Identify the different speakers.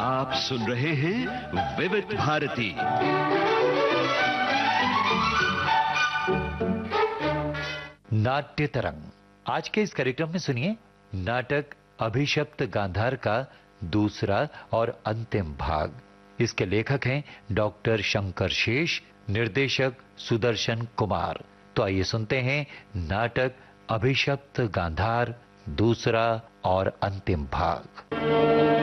Speaker 1: आप सुन रहे हैं विविध भारती।
Speaker 2: नाट्य तरंग। आज के इस कार्यक्रम में सुनिए नाटक अभिशप्त गांधार का दूसरा और अंतिम भाग। इसके लेखक हैं डॉक्टर शंकर शेष, निर्देशक सुदर्शन कुमार। तो आइए सुनते हैं नाटक अभिशप्त गांधार दूसरा और अंतिम भाग।